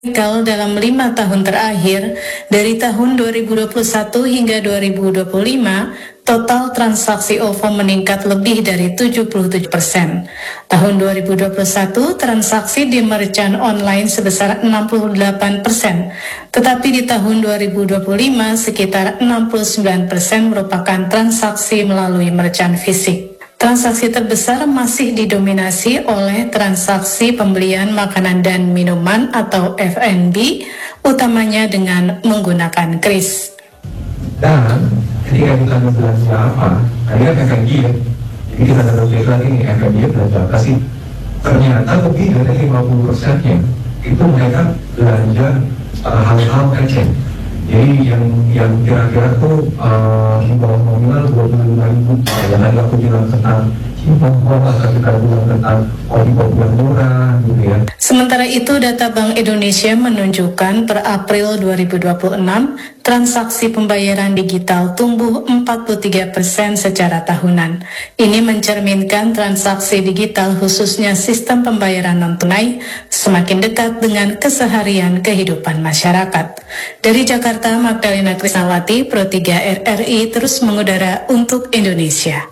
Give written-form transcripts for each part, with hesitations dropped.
Kalau dalam 5 tahun terakhir, dari tahun 2021 hingga 2025, total transaksi OVO meningkat lebih dari 77%. Tahun 2021, transaksi di merchant online sebesar 68%, tetapi di tahun 2025 sekitar 69% merupakan transaksi melalui merchant fisik. Transaksi terbesar masih didominasi oleh transaksi pembelian makanan dan minuman atau F&B, utamanya dengan menggunakan kris. Dan ketika kita belanja apa, ini kan F&B ya, jadi kita ada lagi nih F&B belanja apa sih? Ternyata lebih dari 50%-nya itu mereka belanja hal-hal kecil. Jadi yang kira-kira tuh di bawah nominal 25.000. Yang tadi aku bilang tentang atau kita bilang tentang kopi-kopi yang murah gitu ya. Sementara itu, data Bank Indonesia menunjukkan per April 2026, transaksi pembayaran digital tumbuh 43% secara tahunan. Ini mencerminkan transaksi digital khususnya sistem pembayaran non-tunai semakin dekat dengan keseharian kehidupan masyarakat. Dari Jakarta, Magdalena Krisnawati, Pro 3 RRI terus mengudara untuk Indonesia.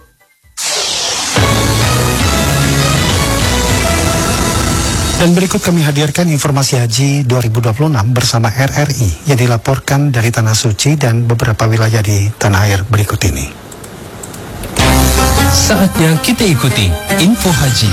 Dan berikut kami hadirkan informasi haji 2026 bersama RRI yang dilaporkan dari Tanah Suci dan beberapa wilayah di tanah air berikut ini. Saatnya kita ikuti info haji.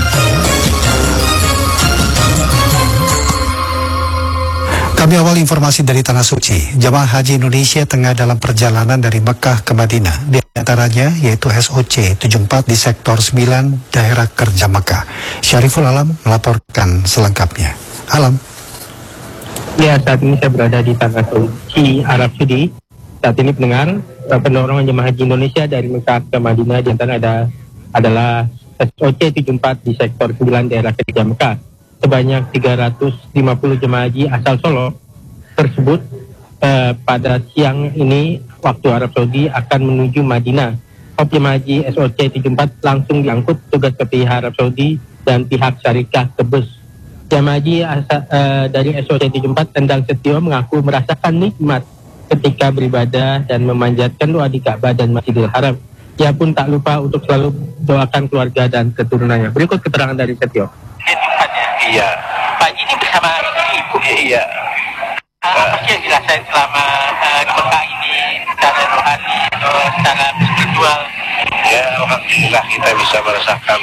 Kami awal informasi dari Tanah Suci. Jamaah Haji Indonesia tengah dalam perjalanan dari Mekah ke Madinah. Di antaranya yaitu SOC 74 di sektor 9 daerah kerja Mekah. Syariful Alam melaporkan selengkapnya. Alam. Ya, saat ini saya berada di Tanah Suci, Arab Saudi. Saat ini pendengar, pendorong jemaah haji Indonesia dari Mekah ke Madinah di antara adalah SOC 74 di sektor 9 daerah kerja Mekah. Sebanyak 350 jemaah haji asal Solo tersebut pada siang ini waktu Arab Saudi akan menuju Madinah. Jemaah haji SOC 74 langsung diangkut tugas ke pihak Arab Saudi dan pihak syarikat ke bus. Jemaah haji dari SOC 74 Endang Setio mengaku merasakan nikmat ketika beribadah dan memanjatkan doa di Ka'bah dan Masjidil Haram. Ia pun tak lupa untuk selalu doakan keluarga dan keturunannya. Berikut keterangan dari Setio. Iya. Pak ini bersama ibu. Iya. Apa sih yang dirasain selama di Mekah ini secara rohani atau secara spiritual? Ya, alhamdulillah kita bisa merasakan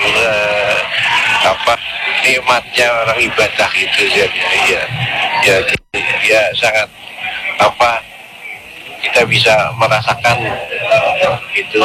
nikmatnya orang ibadah itu ya. Ya sangat kita bisa merasakan itu.